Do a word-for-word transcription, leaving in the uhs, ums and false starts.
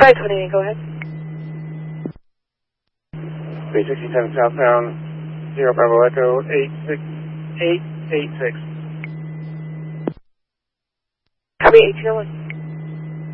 five twenty-eight, go ahead. three sixty ten southbound, zero Bravo Echo, eight six eight eight six. Copy, eight zero one.